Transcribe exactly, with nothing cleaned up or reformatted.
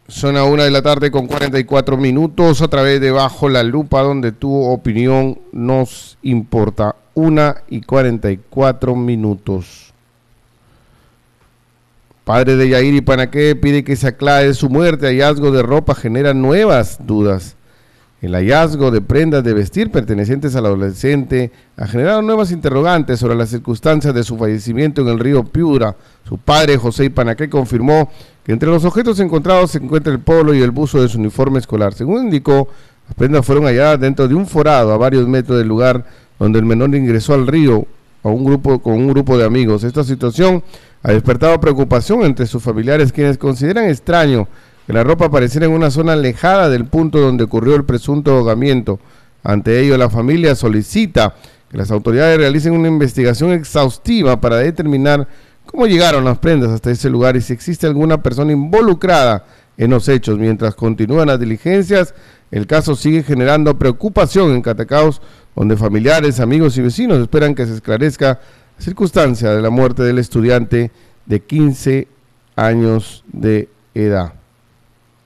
Son a una de la tarde con cuarenta y cuatro minutos a través de Bajo la Lupa, donde tu opinión nos importa. Una y cuarenta y cuatro minutos. Padre de Yairi Panaque pide que se aclare su muerte. Hallazgo de ropa genera nuevas dudas. El hallazgo de prendas de vestir pertenecientes al adolescente ha generado nuevas interrogantes sobre las circunstancias de su fallecimiento en el río Piura. Su padre, José Panaque, confirmó que entre los objetos encontrados se encuentra el polo y el buzo de su uniforme escolar. Según indicó, las prendas fueron halladas dentro de un forado a varios metros del lugar donde el menor ingresó al río a un grupo, con un grupo de amigos. Esta situación ha despertado preocupación entre sus familiares, quienes consideran extraño que la ropa apareciera en una zona alejada del punto donde ocurrió el presunto ahogamiento. Ante ello, la familia solicita que las autoridades realicen una investigación exhaustiva para determinar cómo llegaron las prendas hasta ese lugar y si existe alguna persona involucrada en los hechos. Mientras continúan las diligencias, el caso sigue generando preocupación en Catacaos, donde familiares, amigos y vecinos esperan que se esclarezca la circunstancia de la muerte del estudiante de quince años de edad.